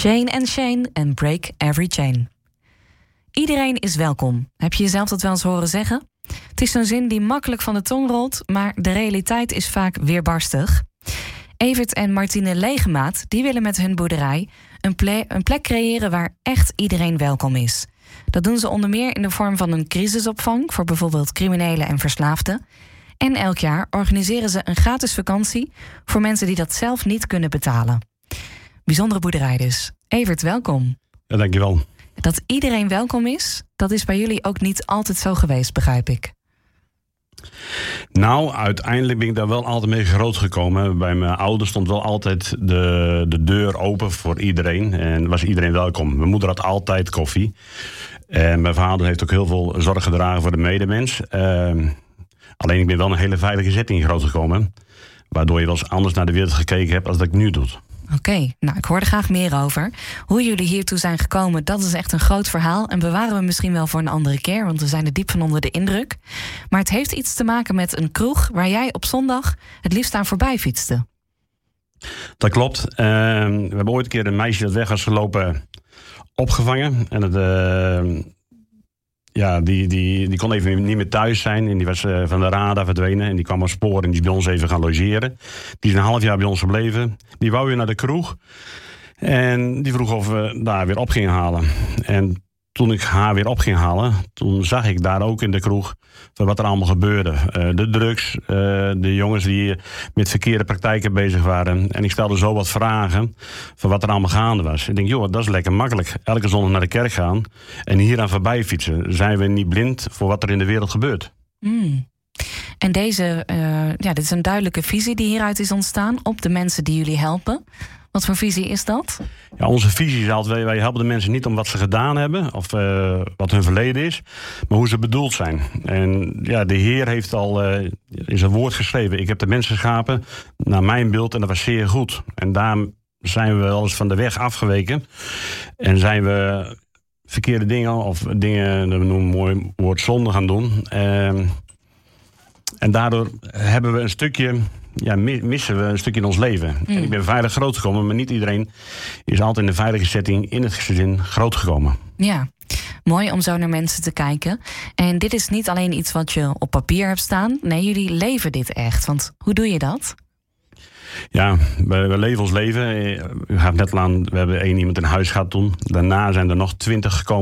Shane and Shane and break every chain. Iedereen is welkom. Heb je jezelf dat wel eens horen zeggen? Het is zo'n zin die makkelijk van de tong rolt, maar de realiteit is vaak weerbarstig. Evert en Martine Legemaat die willen met hun boerderij een plek creëren waar echt iedereen welkom is. Dat doen ze onder meer in de vorm van een crisisopvang voor bijvoorbeeld criminelen en verslaafden. En elk jaar organiseren ze een gratis vakantie voor mensen die dat zelf niet kunnen betalen. Bijzondere boerderij dus. Evert, welkom. Ja, dankjewel. Dat iedereen welkom is, dat is bij jullie ook niet altijd zo geweest, begrijp ik. Nou, uiteindelijk ben ik daar wel altijd mee groot gekomen. Bij mijn ouders stond wel altijd de deur open voor iedereen. En was iedereen welkom. Mijn moeder had altijd koffie. En mijn vader heeft ook heel veel zorg gedragen voor de medemens. Alleen ik ben wel in een hele veilige setting groot gekomen. Waardoor je wel eens anders naar de wereld gekeken hebt als dat ik nu doe. Oké, nou ik hoor er graag meer over. Hoe jullie hiertoe zijn gekomen, dat is echt een groot verhaal. En bewaren we misschien wel voor een andere keer, want we zijn er diep van onder de indruk. Maar het heeft iets te maken met een kroeg waar jij op zondag het liefst aan voorbij fietste. Dat klopt. We hebben ooit een keer een meisje dat weg was gelopen opgevangen. En die kon even niet meer thuis zijn. En die was van de radar verdwenen. En die kwam op spoor en die is bij ons even gaan logeren. Die is een half jaar bij ons gebleven. Die wou weer naar de kroeg. En die vroeg of we daar weer op gingen halen. En toen ik haar weer op ging halen, toen zag ik daar ook in de kroeg wat er allemaal gebeurde. De drugs, de jongens die met verkeerde praktijken bezig waren. En ik stelde zo wat vragen van wat er allemaal gaande was. Ik denk, joh, dat is lekker makkelijk. Elke zondag naar de kerk gaan en hier aan voorbij fietsen. Zijn we niet blind voor wat er in de wereld gebeurt? En dit is een duidelijke visie die hieruit is ontstaan op de mensen die jullie helpen. Wat voor visie is dat? Ja, onze visie is altijd, wij helpen de mensen niet om wat ze gedaan hebben of wat hun verleden is, maar hoe ze bedoeld zijn. En ja, de Heer heeft al in zijn woord geschreven, ik heb de mensen geschapen naar mijn beeld en dat was zeer goed. En daar zijn we wel eens van de weg afgeweken en zijn we verkeerde dingen of dingen, dat we noemen een mooi woord, zonde gaan doen. En daardoor hebben we een stukje... Ja, missen we een stukje in ons leven. En ik ben veilig groot gekomen, maar niet iedereen is altijd in een veilige setting in het gezin groot gekomen. Ja, mooi om zo naar mensen te kijken. En dit is niet alleen iets wat je op papier hebt staan. Nee, jullie leven dit echt. Want hoe doe je dat? Ja, we leven ons leven. U gaf net al aan, we hebben 1 iemand in huis gehad toen. Daarna zijn er nog 20 gekomen.